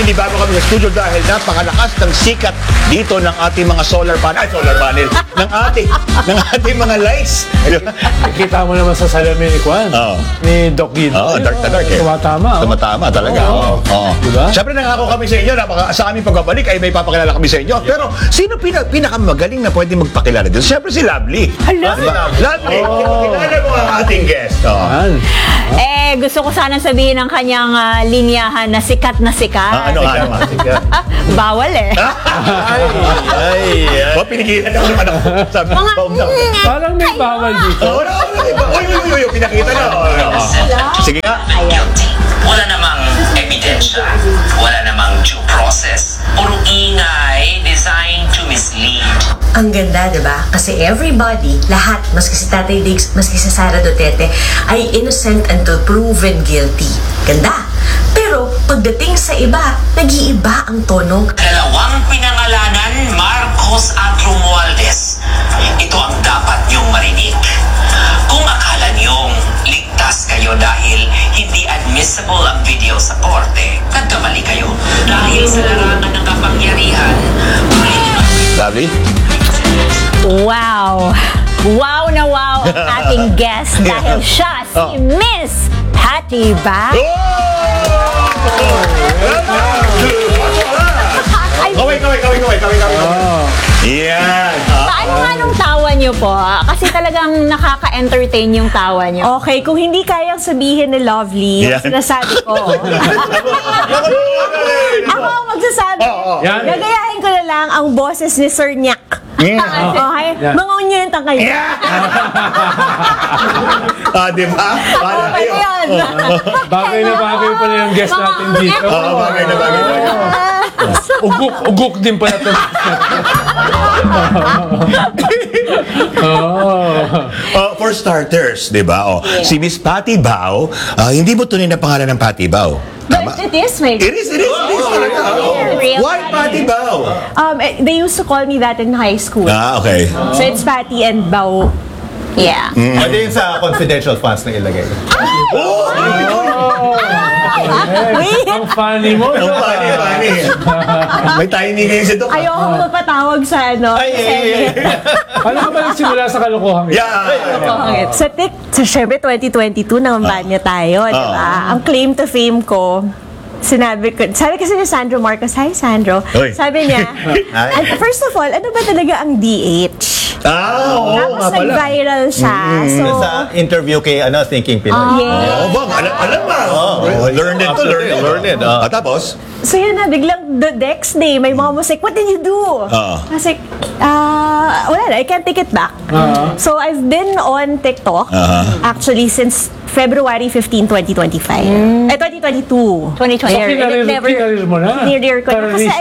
hindi bago kami sa studio dahil napakalakas ng sikat dito ng ating mga solar panel, ng ating mga lights. Kita mo naman sa salamin ni Kwan, ni Doc Guido. Dark na dark eh. Tumatama talaga. Diba? Siyempre nangako kami sa inyo na sa aming pagbabalik ay may papakilala kami sa inyo. Pero sino pinakamagaling na pwede magpakilala dito? Siyempre si Lovely. Lovely, kilala mo ang ating guest. Gusto ko sana sabihin ang kanyang linyahan na sikat na sikat. Ano? Bawal eh. Pinigilan ako ng anak ko. Sabi, Parang may bawal dito. Uy, pinakita na. Sige nga. Guilty. Wala namang ebidensya. Wala namang due process. Puro ingay designed to mislead. Ang ganda, di ba? Kasi everybody, lahat, maski si Tatay Diggs, maski si Sara Duterte, ay innocent until proven guilty. Ganda. Pero pagdating sa iba, nag-iiba ang tono. Dalawang pinangalanan, Marcos at Romualdez. Ito ang dapat niyong marinig. Kung akala niyong ligtas kayo dahil hindi admissible ang video sa korte, nagkamali kayo. Dahil sa larangan ng kapangyarihan, Lovely? Wow! Wow na wow ang ating guest dahil siya si Miss Patty Bao. Kaway. Yan. Paano nga nung tawa niyo po? Kasi talagang nakaka-entertain yung tawa niyo. Okay, kung hindi kayang sabihin ni Lovely, Yan. sinasabi ko. Ako ang magsasabi. Yan. Gagayahin ko na lang ang boses ni Sir Nyak. Okay? Yan. Mga unyo yung tangkay. Di ba? Okay na yun. Bagay na bagay pala yung guest natin dito. Bagay na. Ugok din pala ito. For starters, di ba? Si Miss Patty Bao, hindi mo tunay na pangalan ng Patty Bao. Tama? But it is my... It is talaga. Why Patty Bao? They used to call me that in high school. Okay. So it's Patty and Bao. Yeah. Pwede yun sa confidential funds na ilagay. Ang funny mo. Ang funny. May tiny ngayon si Doc. Ayoko mapatawag sa ano. Paano ka ba nagsimula sa kalokohan? Yeah. Sa syempre 2022 nangambanya tayo, di ba? Ang claim to fame ko, sabi kasi ni Sandro Marcos, hi Sandro, Oy. sabi niya, and first of all, ano ba talaga ang DH? Oo nga Tapos pala. nag-viral siya. So, Sa interview kay Thinking Pinoy. yes. Alam mo. Learn it. Tapos? So yun na, biglang the next day, my mom was like, what did you do? I was like, wala na, I can't take it back. So I've been on TikTok, actually, since February 15, 2025. 2022. 2020. Kinarir mo na. Kinarir ko na. Kasi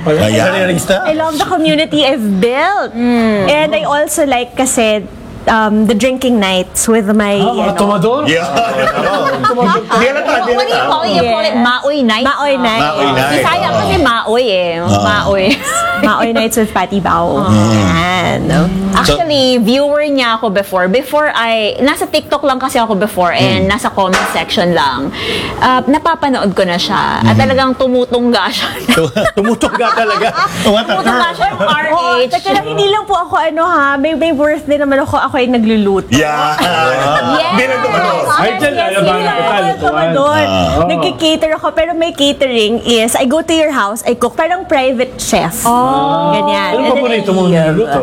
I love the community I've built. And I also like kasi the drinking nights with my Tomador? Yeah. What do you call it? You call it Maoy Night? Maoy Night. Maoy Night. Bisaya kasi Maoy eh. Maoy. Maoy Nights with Patty Bao. Yan. Actually, viewer niya ako before. Nasa TikTok lang kasi ako before and nasa comment section lang. Napapanood ko na siya. At talagang tumutungga siya. Tumutungga talaga. Tumutungga siya yung RH. Teka lang, hindi lang po ako may birthday naman ako ay nagluluto. Yeah. Hindi lang tumanos. Ay, dyan, alabangan kita, lutuan. Nagki-cater ako, pero may catering is, I go to your house, I cook, parang private chef. Ganyan. Ano And then paborito I mong leave. niluto?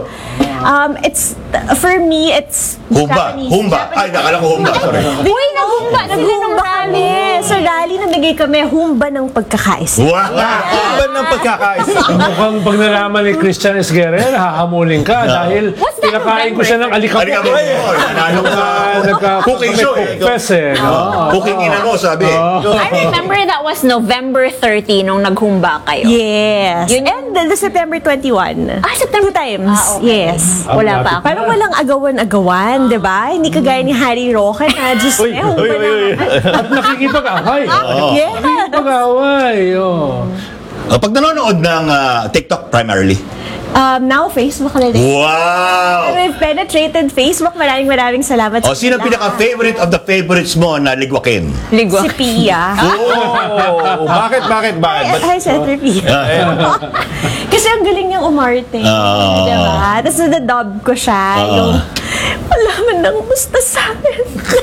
For me, it's Japanese. Humba. Ay, nakala ko humba. Sorry. Uy, nahumba na sila nung kami. So, rally nabigay kami, humba ng pagkakaisa. Wow. Ba ng pagkakaisa? Mukhang pag nalaman ni Christian Esguerra, hahamulin ka dahil pinakain ko siya ng alikabok. Nanalo ka. Cooking show eh. Confess eh. Cooking ina mo, sabi. I remember that was November 30 nung naghumba kayo. Yes. Yun- And the September 21. September 2 times. okay. Yes. Wala pa ako. Parang walang agawan-agawan, di ba? Hindi kagaya ni Harry Roque na just humba na. At nakikipag-away. Yeah. Nakikipag-away. Pag nanonood ng TikTok primarily, Now, Facebook na rin. Wow! We've penetrated Facebook. Maraming salamat O, sino ang pinaka-favorite of the favorites mo na ligwakin? Ligwa. Si Pia. Oh, bakit? Hi, Senator Pia. Kasi ang galing niyang umarte. Diba? Tapos na-dub ko siya. Yung, wala man nang gusto sa akin.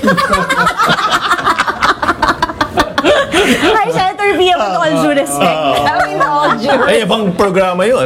Hi, Senator Pia, with all due respect. With all due respect. Ay, ibang programa yun.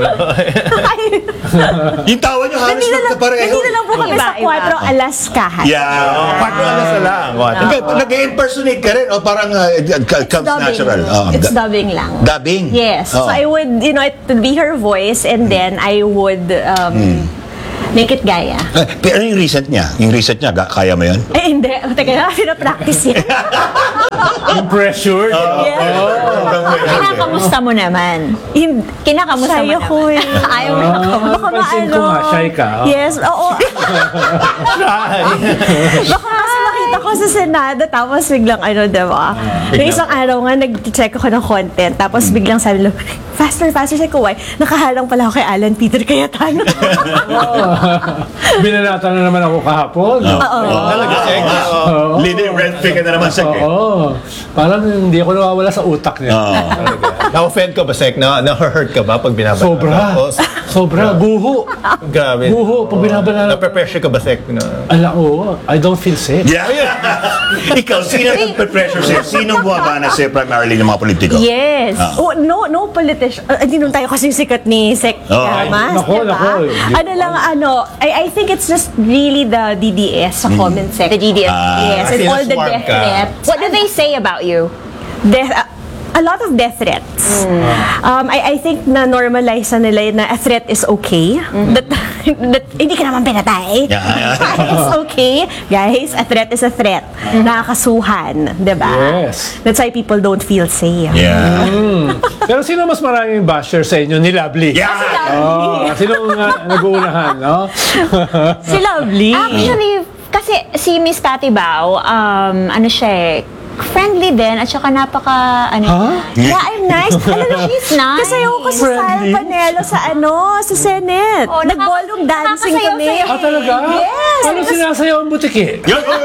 Yung tawa niyo halos magkapareho. Nandito lang po kami sa Iba. 4 Alaska. Yeah. Pag-alas na lang. Nag-impersonate ka rin o parang comes natural? It's dubbing lang. Dubbing? Yes. So I would, it would be her voice and then I would make it gaya. Pero yung recent niya? Yung recent niya, kaya mo yun? Eh, hindi. Teka na, pinapractice yan. Yung pressure. Kinakamusta mo naman? Kinakamusta mo Shy ako naman? eh. Ayaw mo na Baka Pansin ko nga, shy ka. Yes, oo. Baka kasi nakita ko sa Senado, tapos biglang diba? Yung isang araw nga, nag-check ako ng content, tapos biglang sabi lang, faster, sabi ko, why? Nakahalang pala ako kay Alan Peter Cayetano. Binanata na naman ako kahapon. Talaga, check. Leading red fig ka na naman sa Oo. Parang hindi ako nawawala sa utak niya. Na-offend ka ba, Sek? Na-hurt ka ba pag binabanatan? Sobra. Sobra. Guho. Grabe. Guho. Pag binabanatan. Na-pressure ka ba, Sek? Oo. I don't feel safe. Yeah. Ikaw, sino nagpe-pressure sa'yo? Sinong bumabana sa'yo primarily ng mga politiko? Yes. No politician. Hindi nun tayo kasi sikat ni Sek Llamas. Nako. I think it's just really the DDS sa comment section. The DDS. Yes, and all the sinaswarm death ka. threats. What do they say about you? A lot of death threats. I think na normalize na nila na a threat is okay. That hindi ka naman pinatay. It's okay. Guys, a threat is a threat. Nakakasuhan. Diba? Yes. That's why people don't feel safe. Yeah. Pero sino mas maraming basher sa inyo? Ni Lovely. Yeah. Sino nag-uunahan, no? Si Lovely. Actually, kasi si Miss Patty Bao, siya friendly din at saka Yeah, I'm nice. She's nice. Kasi ako si Sal Panelo sa sa Senate. Oh, Nag-ballroom dancing nakakasayaw kami. sa'yo. Talaga? Yes. Paano sinasayaw ang butiki?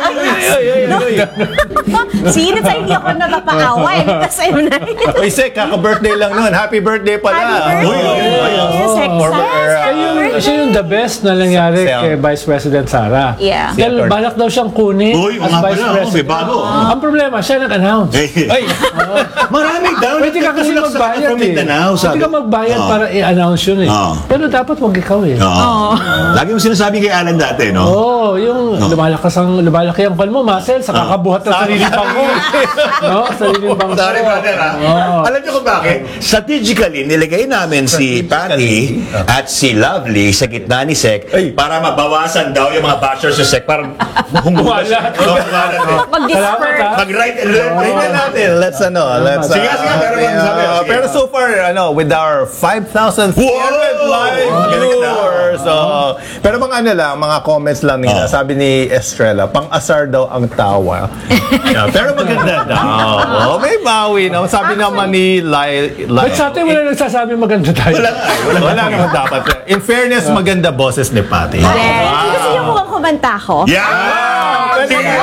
Sino sa hindi ako napapaaway because I'm nice. Uy, Sek, kaka-birthday lang nun. Happy birthday pala. Happy birthday. Siya yung the best na nangyari Sel. kay Vice President Sara. Yeah. Dahil balak daw siyang kunin Uy, as nga Vice pala, President. may bago. Ang problema, siya nag-announce. Ay, marami daw. Pwede ka kasi Nagtutulak sa magbayad from Mindanao, Pwede sabi. ka magbayad para i-announce yun Pero dapat wag ikaw Lagi mo sinasabi kay Alan dati, no? yung lumalaki ang pan mo, muscle, sa kakabuhat ng sariling bangko. No? Sariling bangko. Sorry, brother, ha? Alam niyo kung bakit? Strategically, nilagay namin si Patty at si Lovely sa gitna ni Sek para mabawasan daw yung mga bashers sa Sek para Kumalat. Mag-disperse. Mag-right and left. Tingnan natin. Let's Sige, pero sabi. pero so far, with our 5,300 live viewers. Pero mga comments lang nila. Sabi ni Estrella, pang-asar daw ang tawa. Pero maganda daw. May bawi. No? Sabi naman ni Lai. Ba't sa atin wala nagsasabi maganda tayo? Wala naman dapat. In fairness, maganda boses ni Patty. Gusto niyo mukhang kumanta ko? Yeah!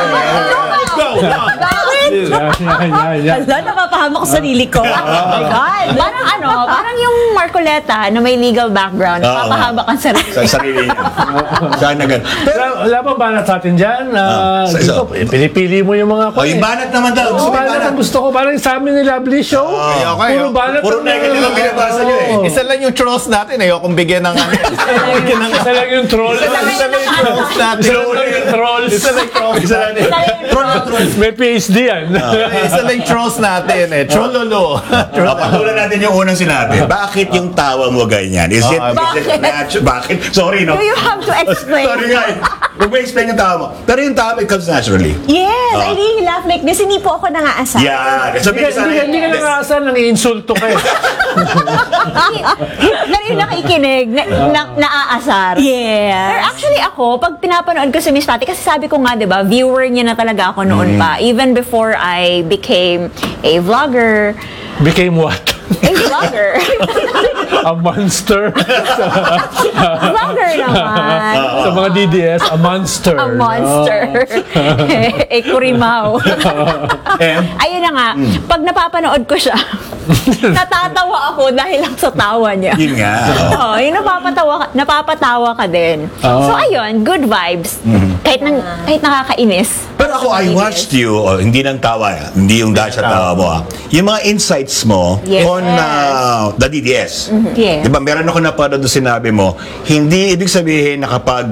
Yan. Wala, napapahamak ko sarili ko. Oh my God. Parang yung Marcoleta na may legal background, papahaba kang sarili. Sa sarili niya. Sana ganun. Pero, Wala bang banat sa atin dyan? Dito, pinipili mo yung mga yung banat naman daw. Gusto mo yung banat banat? ang gusto ko. Parang sa amin ni Lovely Show. Okay. Puro banat. Puro negative ang binabasa niyo Isa lang yung trolls natin. Ayokong bigyan ng Isa lang yung troll. Isa lang yung trolls natin. Isa lang yung trolls. Isa lang yung trolls natin. May PhD yan. Isa lang yung trolls natin Trollolo. Patulan natin yung unang sinabi. Bakit yung tawa mo ganyan? Is it natural? Bakit? Sorry, no? Do you have to explain? Sorry nga. Huwag mo explain yung tawa mo. Pero yung tawa, it comes naturally. Yes, I really laugh like this. Hindi po ako nangaasar. Yeah. Hindi ka nakasal, nang-iinsulto kayo. Na yung nakikinig, naaasar. Yes. Pero actually ako, pag pinapanood ko si Miss Patty, kasi sabi ko nga, di ba, viewer niya na talaga ako noon pa. Even before I became a vlogger. Became what? Vlogger. A monster. Vlogger naman. Sa mga DDS, a monster. A monster. Kurimaw. Ayun na nga, pag napapanood ko siya, natatawa ako dahil lang sa tawa niya. Yun nga. Oo, yung napapatawa ka din. So ayun, good vibes. Kahit nakakainis. Pero ako, I watched you, hindi ng tawa, hindi yung dahil sa tawa mo. Yung mga insights mo Yes. on the DDS. Yeah. Diba, meron ako napanood na sinabi mo, hindi ibig sabihin na kapag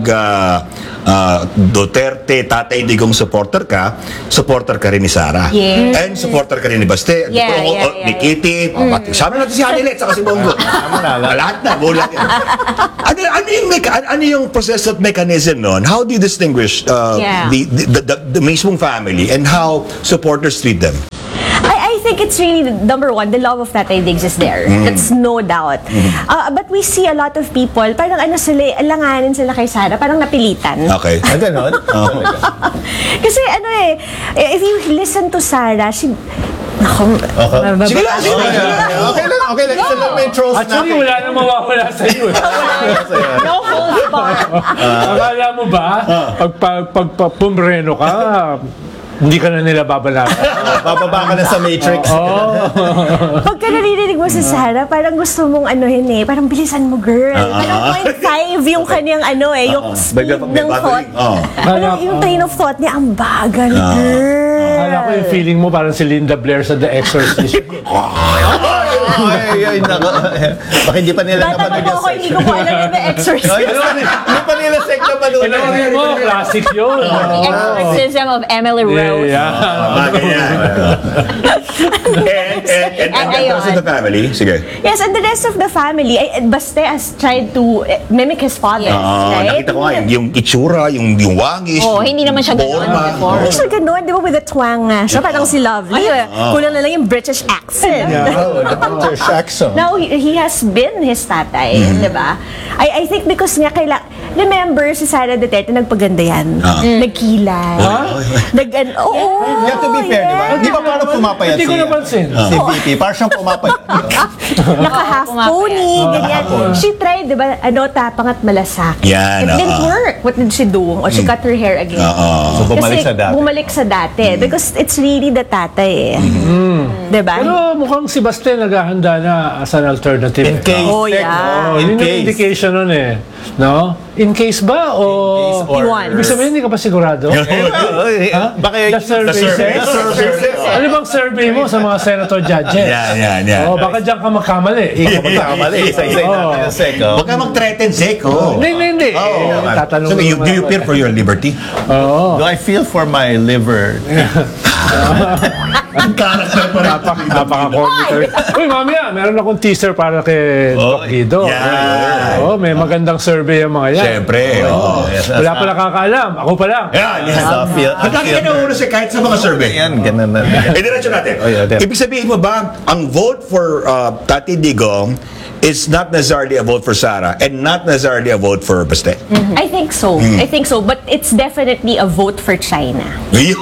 Duterte, Tatay Digong supporter ka rin ni Sara. Yes. And supporter ka rin ni Baste. Yeah, Ni Kitty. Sama natin si Hanilet, saka si Bongo. Lahat na, bulag yan. Ano yung process at mechanism nun? How do you distinguish the mismong family and how supporters treat them? I think it's really, number one, the love of Tatay Diggs is there. That's no doubt. But we see a lot of people, parang alanganin sila kay Sara, parang napilitan. Okay. Ganon? Kasi if you listen to Sara, she... Naku, Sige lang, sige lang. Okay lang. Isa lang may trolls Actually, natin. wala nang mawawala sa iyo. No holds barred. Akala mo ba, pag pumreno ka, hindi ka na nila babalatan. Bababa ka na sa Matrix. pagka naririnig mo si Sara, parang gusto mong parang bilisan mo, girl. Parang 0.5 yung kanyang yung speed ng thought. Parang yung train of thought niya, ang bagal, girl. Akala ko yung feeling mo parang si Linda Blair sa The Exorcist. Ay, nako. Baka hindi pa nila Bata napanood pa ako, hindi ko po alam yung The Exorcist. Hindi pa nila sek napanood. Alam mo, classic yun. The Exorcism of Emily Rose. And the rest of the family? Sige. Yes, and the rest of the family, Baste has tried to mimic his father, right? Nakita ko nga, yung itsura, yung wangis. Hindi naman siya gano'n before. Hindi siya ganun, di ba, with the twang nga siya, parang si Lovely. Kulang na lang yung British accent. The British accent. Now, he has been his tatay, di ba? I think because nga remember si Sara Duterte, nagpaganda yan. Nagkilay. You have to be fair, di ba? Di ba parang pumapayat Hindi ko napansin. si VP? Parang siyang pumapayat. Naka-half pony, ganyan. She tried, di ba, tapang at malasakit. Yan, It didn't work. What did she do? Or she cut her hair again. So, bumalik Kasi sa dati. bumalik sa dati. Because it's really the tatay Di ba? Pero mukhang si Baste naghahanda na as an alternative. In case. Oh, yeah. Yun In yung case. indication nun No? In case ba? O... or- Ibig sabihin, hindi ka pa sigurado? Baka The survey says? Ano bang survey mo sa mga senator judges? Yan. Baka dyan ka magkamali. Ikaw Kamali. Isa-isa natin yung sek. Huwag ka mag-threaten, Zek. Hindi. So, do you fear for your liberty? Oo. Do I feel for my liver? Ang character pa rin. Napaka-comical. Uy, mamaya, meron akong teaser para kay Doc Guido. Yan. May magandang survey ang mga yan. Siyempre. Wala pa nakakaalam. Ako pa lang. Yan. Hanggang ka na ulo siya kahit sa mga survey. Yan, ganun na. Diretso natin. Ibig sabihin mo ba, ang vote for Tati Digong is not necessarily a vote for Sara and not necessarily a vote for Baste? I think so. I think so. But it's definitely a vote for China. Yun!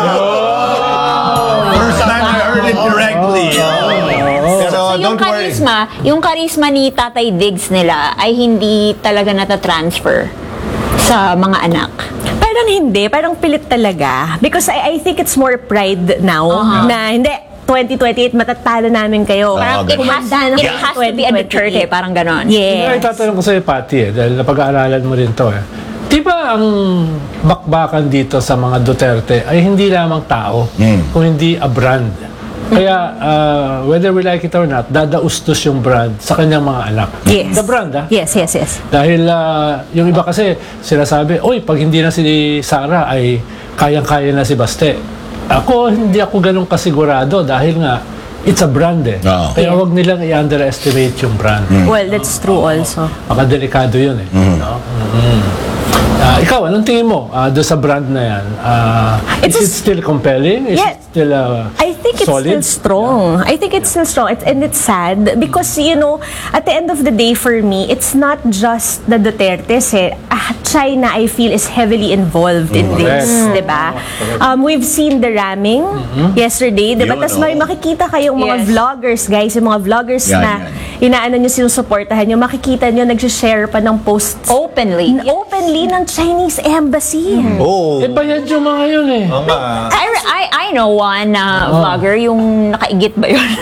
First time I heard it directly. Pero So yung don't worry. yung charisma ni Tatay Diggs nila ay hindi talaga natatransfer sa mga anak. Parang hindi. Parang pilit talaga. Because I think it's more pride now na hindi. 2028, matatalo namin kayo. Parang it has to be a Duterte, parang ganon. Ay, Yes. tatanong ko sa'yo, Patty, dahil napag-aaralan mo rin to. Di ba ang bakbakan dito sa mga Duterte ay hindi lamang tao, kung hindi a brand? Kaya, whether we like it or not, dadaustos yung brand sa kanyang mga anak. Yes. The brand, Yes. Dahil yung iba kasi, sinasabi, pag hindi na si Sara ay kayang-kaya na si Baste. Hindi ako ganun kasigurado dahil nga, it's a brand Kaya wag nilang i-underestimate yung brand. Well, that's true also. Delikado yun no? Ikaw, anong tingin mo doon sa brand na yan? Is it still compelling? Is Yeah. it still I think it's solid? still strong. I think it's still strong. And it's sad because, you know, at the end of the day for me, it's not just the Dutertes. China, I feel, is heavily involved in this. Diba? We've seen the ramming yesterday. Diba? Yun, Tapos may makikita kayong mga Yes. vloggers, guys. Yung mga vloggers Yan, na inaano nyo, sinusuportahan nyo. Makikita nyo, nag-share pa ng posts Openly. openly ng Chinese embassy. Oh. Eh, bayad yung mga yun eh. Oo nga. I know one vlogger, yung nakaigit ba yun?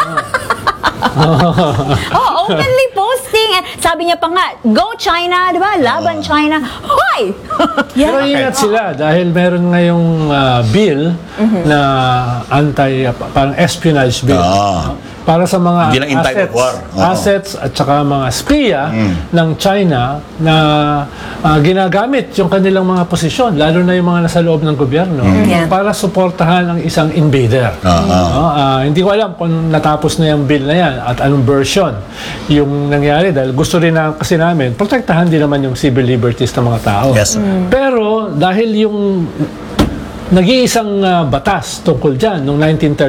Openly posting. Sabi niya pa nga, go China, di ba? Laban China. Hoy! Pero ingat sila dahil meron ngayong bill na parang espionage bill. Para sa mga Hindi lang in time of war. assets at saka mga spiya ng China na ginagamit yung kanilang mga posisyon, lalo na yung mga nasa loob ng gobyerno, para suportahan ang isang invader. Hindi ko alam kung natapos na yung bill na yan at anong version yung nangyari dahil gusto rin na kasi namin, protektahan din naman yung civil liberties ng mga tao. Yes, sir. Pero dahil yung nag-iisang batas tungkol dyan noong 1930